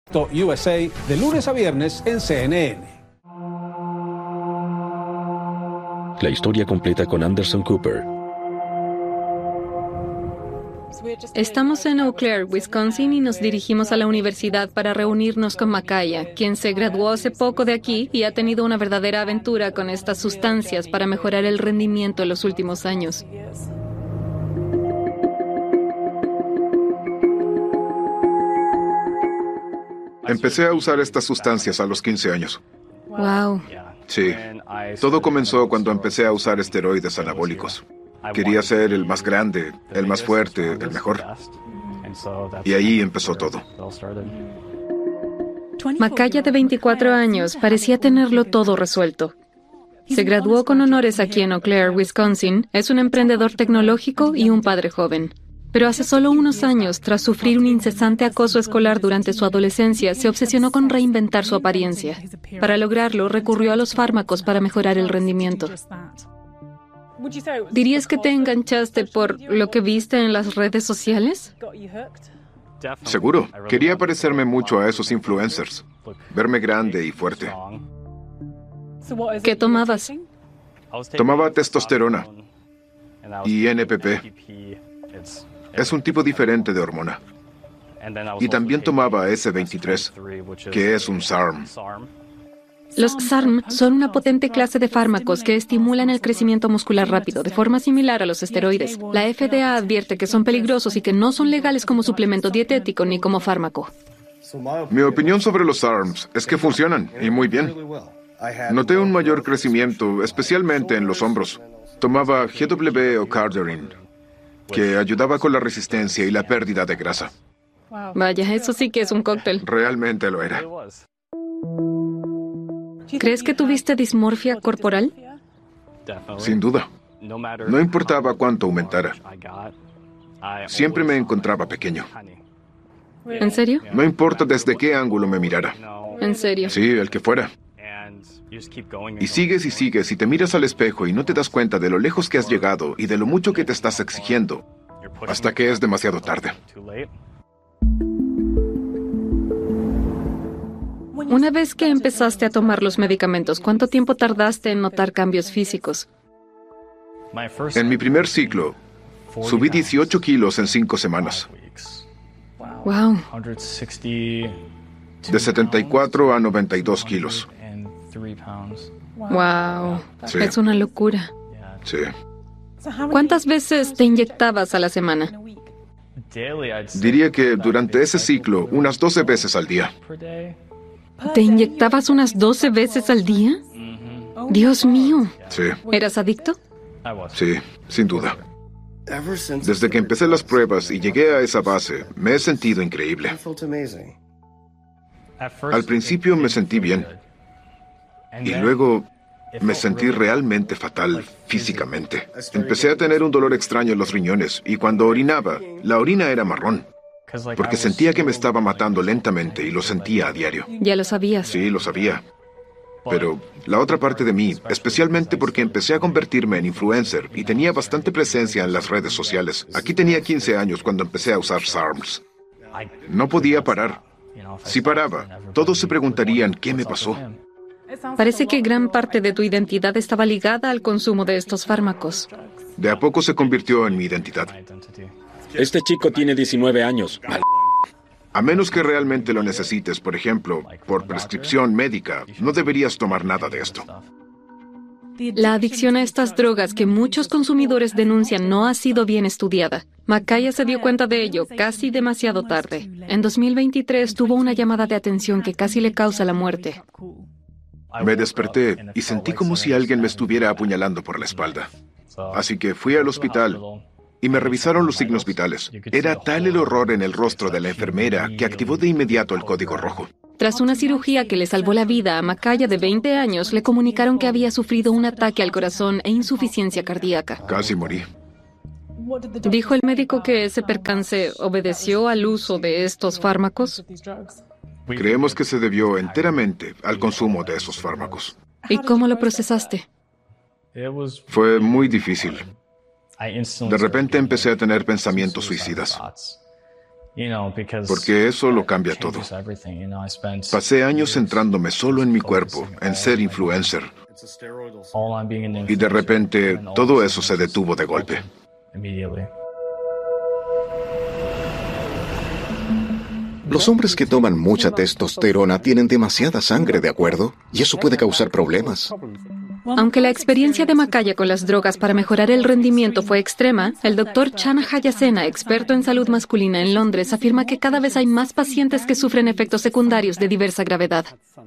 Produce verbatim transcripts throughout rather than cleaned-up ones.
U S A de lunes a viernes en C N N. La historia completa con Anderson Cooper. Estamos en Eau Claire, Wisconsin, y nos dirigimos a la universidad para reunirnos con Makaya, quien se graduó hace poco de aquí y ha tenido una verdadera aventura con estas sustancias para mejorar el rendimiento en los últimos años. Empecé a usar estas sustancias a los quince años. Wow. Sí. Todo comenzó cuando empecé a usar esteroides anabólicos. Quería ser el más grande, el más fuerte, el mejor. Y ahí empezó todo. Makaya, de veinticuatro años, parecía tenerlo todo resuelto. Se graduó con honores aquí en Eau Claire, Wisconsin. Es un emprendedor tecnológico y un padre joven. Pero hace solo unos años, tras sufrir un incesante acoso escolar durante su adolescencia, se obsesionó con reinventar su apariencia. Para lograrlo, recurrió a los fármacos para mejorar el rendimiento. ¿Dirías que te enganchaste por lo que viste en las redes sociales? Seguro. Quería parecerme mucho a esos influencers. Verme grande y fuerte. ¿Qué tomabas? Tomaba testosterona y N P P. Es un tipo diferente de hormona. Y también tomaba S veintitrés, que es un S A R M. Los S A R M son una potente clase de fármacos que estimulan el crecimiento muscular rápido, de forma similar a los esteroides. La F D A advierte que son peligrosos y que no son legales como suplemento dietético ni como fármaco. Mi opinión sobre los S A R Ms es que funcionan, y muy bien. Noté un mayor crecimiento, especialmente en los hombros. Tomaba G W o Cardarine, que ayudaba con la resistencia y la pérdida de grasa. Vaya, eso sí que es un cóctel. Realmente lo era. ¿Crees que tuviste dismorfia corporal? Sin duda. No importaba cuánto aumentara. Siempre me encontraba pequeño. ¿En serio? No importa desde qué ángulo me mirara. ¿En serio? Sí, el que fuera. Y sigues y sigues y te miras al espejo y no te das cuenta de lo lejos que has llegado y de lo mucho que te estás exigiendo, hasta que es demasiado tarde. Una vez que empezaste a tomar los medicamentos, ¿cuánto tiempo tardaste en notar cambios físicos? En mi primer ciclo, subí dieciocho kilos en cinco semanas. Wow. De setenta y cuatro a noventa y dos kilos. Wow. Sí. Es una locura. Sí. ¿Cuántas veces te inyectabas a la semana? Diría que durante ese ciclo, unas doce veces al día. ¿Te inyectabas unas doce veces al día? Dios mío. Sí. ¿Eras adicto? Sí, sin duda. Desde que empecé las pruebas y llegué a esa base, me he sentido increíble. Al principio me sentí bien. Y luego me sentí realmente fatal físicamente. Empecé a tener un dolor extraño en los riñones y cuando orinaba, la orina era marrón. Porque sentía que me estaba matando lentamente y lo sentía a diario. Ya lo sabías. Sí, lo sabía. Pero la otra parte de mí, especialmente porque empecé a convertirme en influencer y tenía bastante presencia en las redes sociales. Aquí tenía quince años cuando empecé a usar S A R Ms. No podía parar. Si paraba, todos se preguntarían qué me pasó. Parece que gran parte de tu identidad estaba ligada al consumo de estos fármacos. De a poco se convirtió en mi identidad. Este chico tiene diecinueve años. A menos que realmente lo necesites, por ejemplo, por prescripción médica, no deberías tomar nada de esto. La adicción a estas drogas que muchos consumidores denuncian no ha sido bien estudiada. Makaya se dio cuenta de ello casi demasiado tarde. En dos mil veintitrés tuvo una llamada de atención que casi le causa la muerte. Me desperté y sentí como si alguien me estuviera apuñalando por la espalda. Así que fui al hospital y me revisaron los signos vitales. Era tal el horror en el rostro de la enfermera que activó de inmediato el código rojo. Tras una cirugía que le salvó la vida a Makaya, de veinte años, le comunicaron que había sufrido un ataque al corazón e insuficiencia cardíaca. Casi morí. ¿Dijo el médico que ese percance obedeció al uso de estos fármacos? Creemos que se debió enteramente al consumo de esos fármacos. ¿Y cómo lo procesaste? Fue muy difícil. De repente empecé a tener pensamientos suicidas. Porque eso lo cambia todo. Pasé años centrándome solo en mi cuerpo, en ser influencer. Y de repente, todo eso se detuvo de golpe. Los hombres que toman mucha testosterona tienen demasiada sangre, ¿de acuerdo? Y eso puede causar problemas. Aunque la experiencia de Makaya con las drogas para mejorar el rendimiento fue extrema, el doctor Channa Jayasena, experto en salud masculina en Londres, afirma que cada vez hay más pacientes que sufren efectos secundarios de diversa gravedad.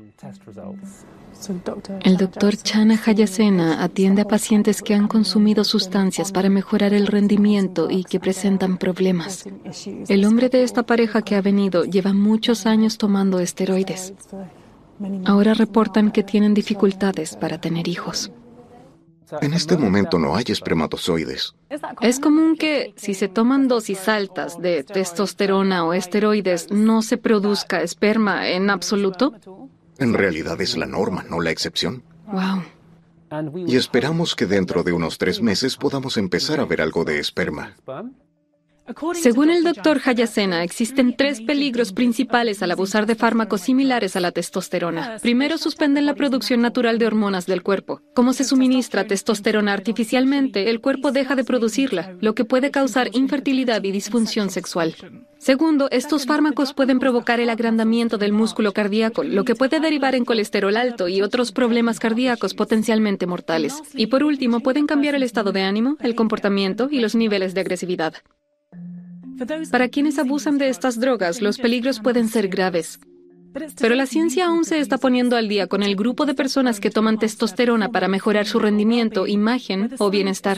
El doctor Channa Jayasena atiende a pacientes que han consumido sustancias para mejorar el rendimiento y que presentan problemas. El hombre de esta pareja que ha venido lleva muchos años tomando esteroides. Ahora reportan que tienen dificultades para tener hijos. En este momento no hay espermatozoides. ¿Es común que, si se toman dosis altas de testosterona o esteroides, no se produzca esperma en absoluto? En realidad es la norma, no la excepción. Wow. Y esperamos que dentro de unos tres meses podamos empezar a ver algo de esperma. Según el doctor Jayasena, existen tres peligros principales al abusar de fármacos similares a la testosterona. Primero, suspenden la producción natural de hormonas del cuerpo. Como se suministra testosterona artificialmente, el cuerpo deja de producirla, lo que puede causar infertilidad y disfunción sexual. Segundo, estos fármacos pueden provocar el agrandamiento del músculo cardíaco, lo que puede derivar en colesterol alto y otros problemas cardíacos potencialmente mortales. Y por último, pueden cambiar el estado de ánimo, el comportamiento y los niveles de agresividad. Para quienes abusan de estas drogas, los peligros pueden ser graves. Pero la ciencia aún se está poniendo al día con el grupo de personas que toman testosterona para mejorar su rendimiento, imagen o bienestar.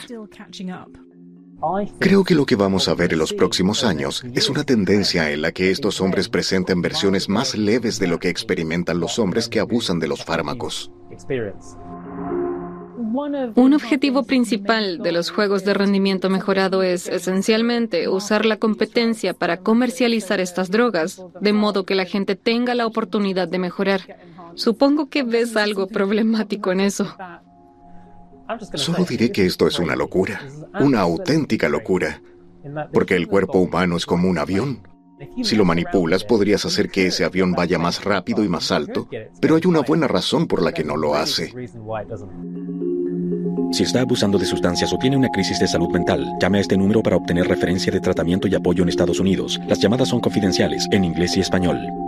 Creo que lo que vamos a ver en los próximos años es una tendencia en la que estos hombres presenten versiones más leves de lo que experimentan los hombres que abusan de los fármacos. Un objetivo principal de los juegos de rendimiento mejorado es, esencialmente, usar la competencia para comercializar estas drogas, de modo que la gente tenga la oportunidad de mejorar. Supongo que ves algo problemático en eso. Solo diré que esto es una locura, una auténtica locura, porque el cuerpo humano es como un avión. Si lo manipulas, podrías hacer que ese avión vaya más rápido y más alto, pero hay una buena razón por la que no lo hace. Si está abusando de sustancias o tiene una crisis de salud mental, llame a este número para obtener referencia de tratamiento y apoyo en Estados Unidos. Las llamadas son confidenciales, en inglés y español.